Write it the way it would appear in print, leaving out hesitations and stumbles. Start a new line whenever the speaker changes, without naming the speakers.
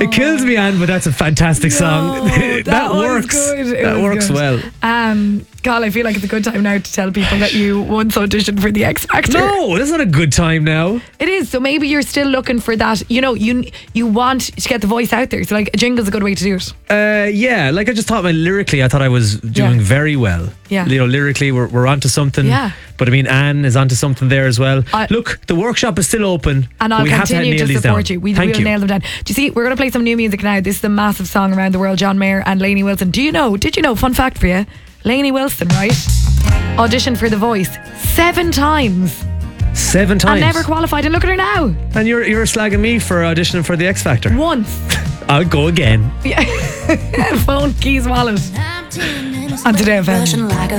It kills me, Anne, but that's a fantastic song. that works.
Good.
That works well.
Carl, I feel like it's a good time now to tell people that you once auditioned for the X Factor.
No, that's not a good time now.
It is. So maybe you're still looking for that. You know, you want to get the voice out there. So like a jingle's a good way to do it.
Yeah, like I just thought lyrically, I thought I was doing very well.
Yeah.
You know, lyrically, we're onto something.
Yeah.
But I mean, Anne is onto something there as well. Look, the workship is still open.
And I'll continue to support you. We'll nail them down. Do you see, we're going to play some new music now. This is a massive song around the world. John Mayer and Lainey Wilson. Did you know, fun fact for you, Lainey Wilson, right, auditioned for The Voice 7 times.
7 times?
And never qualified, and look at her now.
And you're slagging me for auditioning for the X Factor.
Once.
I'll go again.
Phone, keys, wallet. On Today FM.